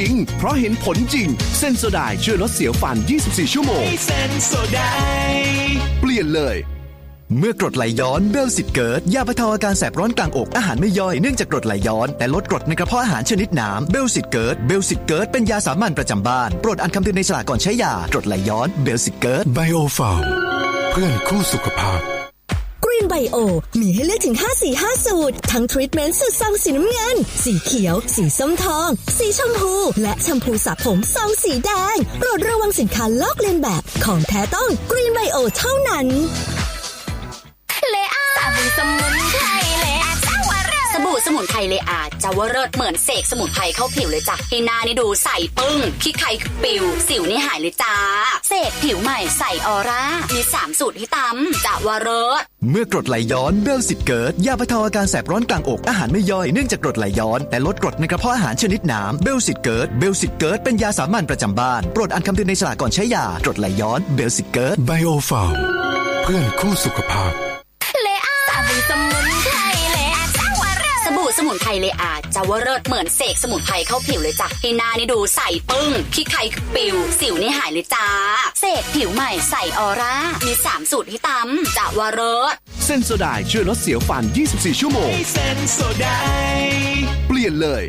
ริงเพราะเห็นผลจริงเซนโซไดช่วยลดเสียวฟัน24ชั่วโมงเซนโซไดเปลี่ยนเลยเมื่อกรดไหลย้อนเบลสิตเกิร์ตยาบรรเทาอาการแสบร้อนกลางอกอาหารไม่ย่อยเนื่องจากกรดไหลย้อนแต่ลดกรดในกระเพาะอาหารชนิดน้ำเบลสิตเกิร์ตเป็นยาสามัญประจำบ้านโปรดอ่านคำเตือนในฉลากก่อนใช้ยากรดไหลย้อนเบลสิตเกิร์ตไบโอฟาร์มเพื่อนคู่สุขภาพกรีนไบโอมีให้เลือกถึง5สี5สูตรทั้งทรีทเมนต์สูตรซองสีน้ำเงินสีเขียวสีส้มทองสีชมพูและแชมพูสระผมซองสีแดงโปรดระวังสินค้าลอกเลียนแบบของแท้ต้องกรีนไบโอเท่านั้นเลอาสบู่สมุนไพรเลอาเจ้าวเริศสบู่สมุนไพรเลอาเจ้าวเริศเหมือนเสกสมุนไพรเข้าผิวเลยจ้ะให้หน้านี่ดูใสปึ้งขี้ไข่ปิวสิวนี่หายเลยจ้าเสกผิวใหม่ใสออร่ามี3สูตรให้ตำเจ้าวเริศเมื่อกรดไหลย้อนเบลสิตเกิร์ตยาบรรเทาอาการแสบร้อนกลางอกอาหารไม่ย่อยเนื่องจากกรดไหลย้อนแต่ลดกรดในกระเพาะอาหารชนิดน้ำเบลสิตเกิร์ตเป็นยาสามัญประจำบ้านโปรดอ่านคำเตือนในฉลากก่อนใช้ยากรดไหลย้อนเบลสิตเกิร์ตไบโอฟาร์มเพื่อนคู่สุขภาพเลอาสบู่สมุนไพรเลอาเจ้าวเริศสบู่สมุนไพรเลอาเจ้าวเริศเหมือนเสกสมุนไพรเข้าผิวเลยจ้ะให้หน้านี่ดูใสปึ้งขี้ไข่ปิวสิวนี่หายเลยจ้าเสกผิวใหม่ใสออร่ามี3สูตรให้ตำเจ้าวเริศเซนโซไดช่วยลดเสียวฟัน24ชั่วโมงเซนโซไดเปลี่ยนเลย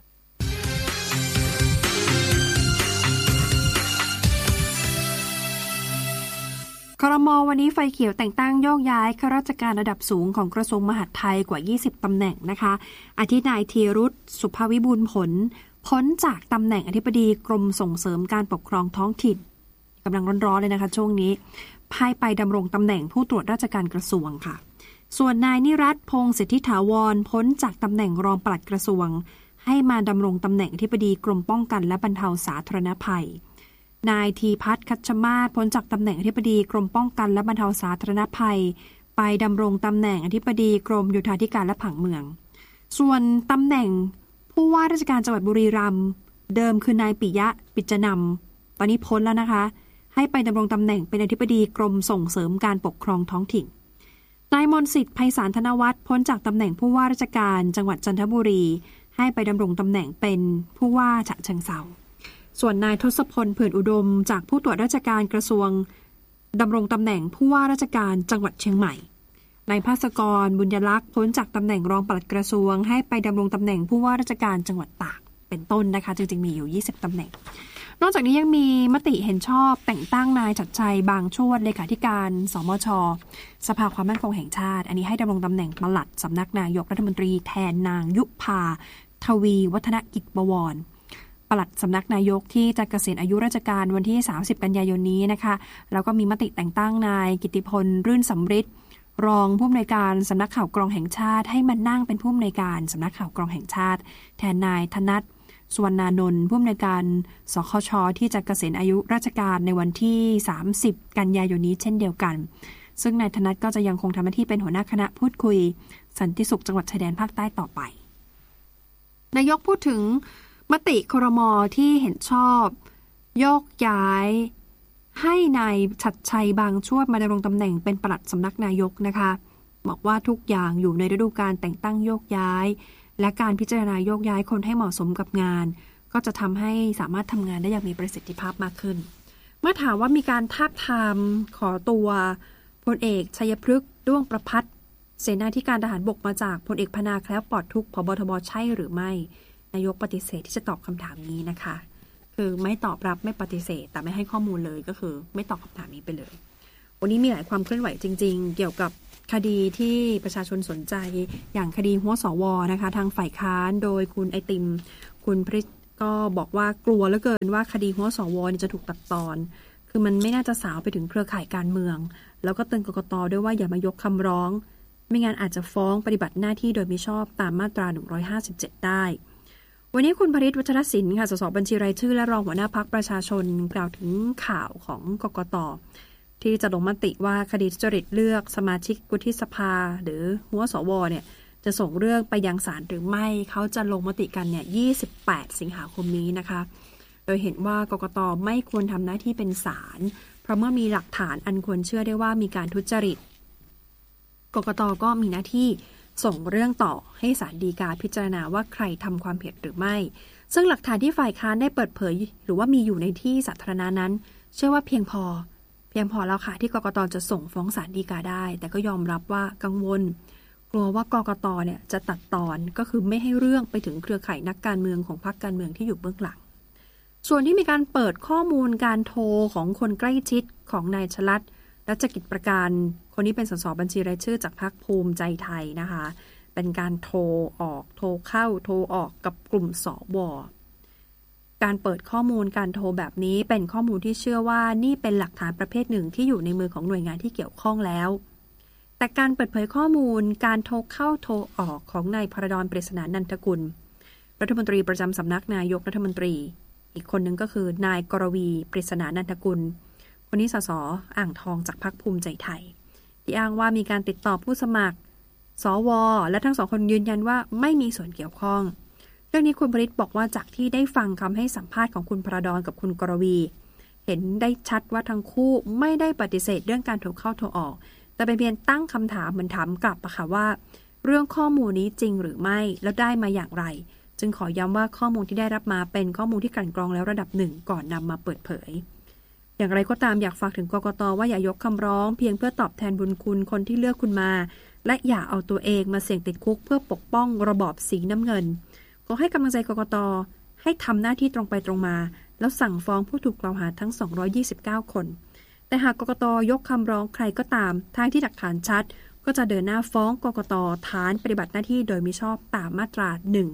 ครม.วันนี้ไฟเขียวแต่งตั้งโยกย้ายข้าราชการระดับสูงของกระทรวงมหาดไทยกว่า20ตำแหน่งนะคะอาทินายธีรุตสุภวิบูลย์ผลพ้นจากตำแหน่งอธิบดีกรมส่งเสริมการปกครองท้องถิ่นกำลังร้อนๆเลยนะคะช่วงนี้ให้ไปดำรงตำแหน่งผู้ตรวจราชการกระทรวงค่ะส่วนนายนิรัตน์พงษ์สิทธิถาวรพ้นจากตำแหน่งรองปลัดกระทรวงให้มาดำรงตำแหน่งอธิบดีกรมป้องกันและบรรเทาสาธารณภัยนายทีพัฒน์คัชมาศพ้นจากตำแหน่งอธิบดีกรมป้องกันและบรรเทาสาธารณภัยไปดำรงตำแหน่งอธิบดีกรมโยธาธิการและผังเมืองส่วนตำแหน่งผู้ว่าราชการจังหวัดบุรีรัมย์เดิมคือนายปิยะปิจจนำตอนนี้พ้นแล้วนะคะให้ไปดำรงตำแหน่งเป็นอธิบดีกรมส่งเสริมการปกครองท้องถิ่นนายมนต์สิทธิ์ไพศาลธนวัฒน์พ้นจากตำแหน่งผู้ว่าราชการจังหวัดจันทบุรีให้ไปดำรงตำแหน่งเป็นผู้ว่าฉะเชิงเทราส่วนนายทศพลเผื่อนอุดมจากผู้ตรวจราชการกระทรวงดำรงตำแหน่งผู้ว่าราชการจังหวัดเชียงใหม่นายภาสกรบุญยลักษณ์พ้นจากตำแหน่งรองปลัดกระทรวงให้ไปดำรงตำแหน่งผู้ว่าราชการจังหวัดตากเป็นต้นนะคะจริงๆมีอยู่20ตำแหน่งนอกจากนี้ยังมีมติเห็นชอบแต่งตั้งนายชัดชัยบางโชติเลขาธิการสมช.สภาความมั่นคงแห่งชาติอันนี้ให้ดำรงตำแหน่งปลัดสำนักนายกรัฐมนตรีแทนนางยุพาทวีวัฒนกิจบวรปลัดสำนักนายกที่จะเกษียณอายุราชการวันที่30กันยายนนี้นะคะแล้วก็มีมติแต่งตั้งนายกิติพลรื่นสำริดรองผู้อำนวยการสำนักข่าวกรองแห่งชาติให้มานั่งเป็นผู้อำนวยการสำนักข่าวกรองแห่งชาติแทนนายธนัทสุวรรณานนท์ผู้อำนวยการสคช.ที่จะเกษียณอายุราชการในวันที่30กันยายนนี้เช่นเดียวกันซึ่งนายธนัทก็จะยังคงทำหน้าที่เป็นหัวหน้าคณะพูดคุยสันติสุขจังหวัดชายแดนภาคใต้ต่อไปนายกพูดถึงมติครม.ที่เห็นชอบโยกย้ายให้นายชัดชัยบางโชติมาดำรงตำแหน่งเป็นปลัดสำนักนายกนะคะบอกว่าทุกอย่างอยู่ในฤดูกาลแต่งตั้งโยกย้ายและการพิจารณาโยกย้ายคนให้เหมาะสมกับงานก็จะทำให้สามารถทำงานได้อย่างมีประสิทธิภาพมากขึ้นเมื่อถามว่ามีการทาบทามขอตัวพลเอกชัยพฤกษ์ด้วงประภัตรเสนาธิการทหารบกมาจากพลเอกพนาแคล้วปลอดทุกข์ผบ.ทบ.ใช่หรือไม่นายกปฏิเสธที่จะตอบคำถามนี้นะคะคือไม่ตอบรับไม่ปฏิเสธแต่ไม่ให้ข้อมูลเลยก็คือไม่ตอบคำถามนี้ไปเลยวันนี้มีหลายความเคลื่อนไหวจริงๆเกี่ยวกับคดีที่ประชาชนสนใจอย่างคดีหัวสวนะคะทางฝ่ายค้านโดยคุณไอติมคุณพริชก็บอกว่ากลัวเหลือเกินว่าคดีหัวสวจะถูกตัดตอนคือมันไม่น่าจะสาวไปถึงเครือข่ายการเมืองแล้วก็เตือนกกต.ด้วยว่าอย่ามายกคำร้องไม่งั้นอาจจะฟ้องปฏิบัติหน้าที่โดยมิชอบตามมาตรา157ได้วันนี้คุณพริชวัชรศิลป์ค่ะสสบัญชีรายชื่อและรองหัวหน้าพรรคประชาชนกล่าวถึงข่าวของกกต.ที่จะลงมติว่าคดีทุจริตเลือกสมาชิกวุฒิสภาหรือหัวสวเนี่ยจะส่งเรื่องไปยังศาลหรือไม่เขาจะลงมติกันเนี่ย28สิงหาคมนี้นะคะโดยเห็นว่ากกต.ไม่ควรทำหน้าที่เป็นศาลเพราะเมื่อมีหลักฐานอันควรเชื่อได้ว่ามีการทุจริตกกต.ก็มีหน้าที่ส่งเรื่องต่อให้ศาลฎีกาพิจารณาว่าใครทำความผิดหรือไม่ซึ่งหลักฐานที่ฝ่ายค้านได้เปิดเผยหรือว่ามีอยู่ในที่สาธารณะนั้นเชื่อว่าเพียงพอแล้วค่ะที่กกต.จะส่งฟ้องศาลฎีกาได้แต่ก็ยอมรับว่ากังวลกลัวว่ากกต.เนี่ยจะตัดตอนก็คือไม่ให้เรื่องไปถึงเครือข่ายนักการเมืองของพรรคการเมืองที่อยู่เบื้องหลังส่วนที่มีการเปิดข้อมูลการโทรของคนใกล้ชิดของนายชลัดรัชกิจประการคนนี้เป็นสสบัญชีรายชื่อจากพรรคภูมิใจไทยนะคะเป็นการโทรออกโทรเข้าโทรออกกับกลุ่มสว.การเปิดข้อมูลการโทรแบบนี้เป็นข้อมูลที่เชื่อว่านี่เป็นหลักฐานประเภทหนึ่งที่อยู่ในมือของหน่วยงานที่เกี่ยวข้องแล้วแต่การเปิดเผยข้อมูลการโทรเข้าโทรออกของนายพระดอน ปริศนานันทกุลรัฐมนตรีประจำสำนักนายกรัฐมนตรีอีกคนนึงก็คือนายกรวีปริศนานันทกุลคนนี้สสอ่างทองจากพรรคภูมิใจไทยที่อ้างว่ามีการติดต่อผู้สมัครสว.และทั้งสองคนยืนยันว่าไม่มีส่วนเกี่ยวข้องเรื่องนี้คุณปริศบอกว่าจากที่ได้ฟังคำให้สัมภาษณ์ของคุณพระดอนกับคุณกรวีเห็นได้ชัดว่าทั้งคู่ไม่ได้ปฏิเสธเรื่องการโทรเข้าโทรออกแต่เป็นเพียงตั้งคำถามเหมือนถามกลับอะค่ะว่าเรื่องข้อมูลนี้จริงหรือไม่แล้วได้มาอย่างไรจึงขอย้ำว่าข้อมูลที่ได้รับมาเป็นข้อมูลที่กลั่นกรองแล้วระดับหนึ่งก่อนนำมาเปิดเผยอย่างไรก็ตามอยากฝากถึงกกต.ว่าอย่ายกคำร้องเพียงเพื่อตอบแทนบุญคุณคนที่เลือกคุณมาและอย่าเอาตัวเองมาเสี่ยงติดคุกเพื่อปกป้องระบอบสีน้ำเงินขอให้กำลังใจกกต.ให้ทำหน้าที่ตรงไปตรงมาแล้วสั่งฟ้องผู้ถูกกล่าวหาทั้ง229คนแต่หากกกต.ยกคำร้องใครก็ตามทางที่หลักฐานชัดก็จะเดินหน้าฟ้องกกต.ฐานปฏิบัติหน้าที่โดยมิชอบตามมาตรา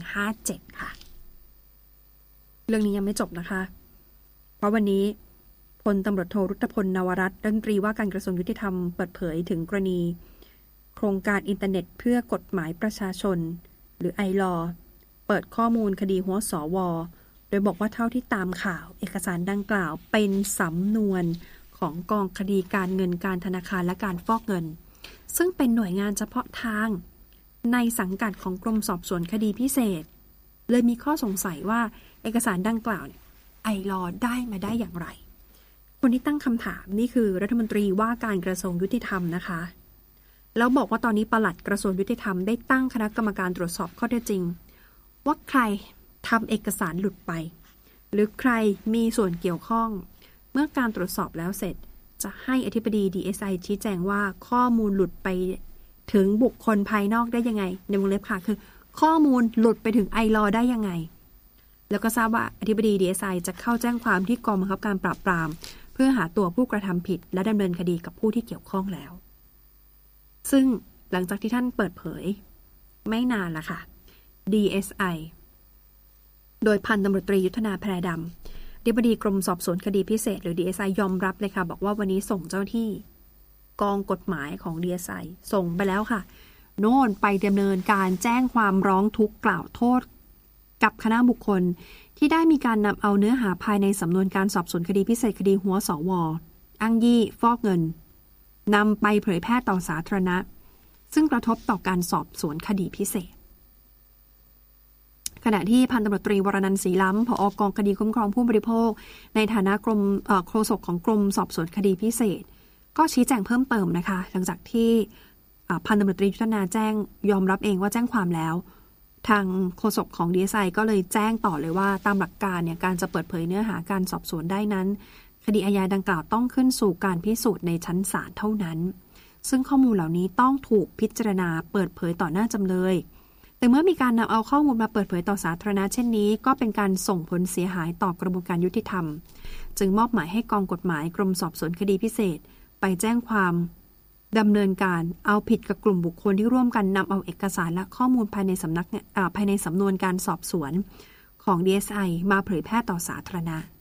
157ค่ะเรื่องนี้ยังไม่จบนะคะเพราะวันนี้พลตำรวจโทรุตพลนวรัตน์รัฐมนตรีว่าการกระทรวงยุติธรรมเปิดเผยถึงกรณีโครงการอินเทอร์เน็ตเพื่อกฎหมายประชาชนหรือไอลอเปิดข้อมูลคดีหัวสว.โดยบอกว่าเท่าที่ตามข่าวเอกสารดังกล่าวเป็นสำนวนของกองคดีการเงินการธนาคารและการฟอกเงินซึ่งเป็นหน่วยงานเฉพาะทางในสังกัดของกรมสอบสวนคดีพิเศษเลยมีข้อสงสัยว่าเอกสารดังกล่าวไอลอได้มาได้อย่างไรคนที่ตั้งคำถามนี่คือรัฐมนตรีว่าการกระทรวงยุติธรรมนะคะแล้วบอกว่าตอนนี้ปลัดกระทรวงยุติธรรมได้ตั้งคณะกรรมการตรวจสอบข้อเท็จจริงว่าใครทำเอกสารหลุดไปหรือใครมีส่วนเกี่ยวข้องเมื่อการตรวจสอบแล้วเสร็จจะให้อธิบดี DSI ชี้แจงว่าข้อมูลหลุดไปถึงบุคคลภายนอกได้ยังไงในวงเล็บค่ะคือข้อมูลหลุดไปถึงไอลอได้ยังไงแล้วก็ทราบว่าอธิบดี DSI จะเข้าแจ้งความที่กองบังคับการปราบปรามเพื่อหาตัวผู้กระทำผิดและดำเนินคดีกับผู้ที่เกี่ยวข้องแล้วซึ่งหลังจากที่ท่านเปิดเผยไม่นานละค่ะ DSI โดยพันตำรวจตรียุทธนาแพรดำอธิบดีกรมสอบสวนคดีพิเศษหรือ DSI ยอมรับเลยค่ะบอกว่าวันนี้ส่งเจ้าที่กองกฎหมายของ DSI ส่งไปแล้วค่ะโน่นไปดำเนินการแจ้งความร้องทุกข์กล่าวโทษกับคณะบุคคลที่ได้มีการนำเอาเนื้อหาภายในสำนวนการสอบสวนคดีพิเศษคดีหัวสว.อ้างยี่ฟอกเงินนำไปเผยแพร่ต่อสาธารณะซึ่งกระทบต่อการสอบสวนคดีพิเศษขณะที่พันตำรวจตรีวรนันท์ศรีล้ำผอ.กองคดีคุ้มครองผู้บริโภคในฐานะโฆษกของกรมสอบสวนคดีพิเศษก็ชี้แจงเพิ่มเติมนะคะหลังจากที่พันตำรวจตรียุทธนาแจ้งยอมรับเองว่าแจ้งความแล้วทางโฆษกของ DSI ก็เลยแจ้งต่อเลยว่าตามหลักการเนี่ยการจะเปิดเผยเนื้อหาการสอบสวนได้นั้นคดีอาญาดังกล่าวต้องขึ้นสู่การพิสูจน์ในชั้นศาลเท่านั้นซึ่งข้อมูลเหล่านี้ต้องถูกพิจารณาเปิดเผยต่อหน้าจำเลยแต่เมื่อมีการนำเอาข้อมูลมาเปิดเผยต่อสาธารณะเช่นนี้ก็เป็นการส่งผลเสียหายต่อกระบวนการยุติธรรมจึงมอบหมายให้กองกฎหมายกรมสอบสวนคดีพิเศษไปแจ้งความดำเนินการเอาผิดกับกลุ่มบุคคลที่ร่วมกันนำเอาเอกสารและข้อมูลภายในสำนวนการสอบสวนของ DSI มาเผยแพร่ต่อสาธารณะ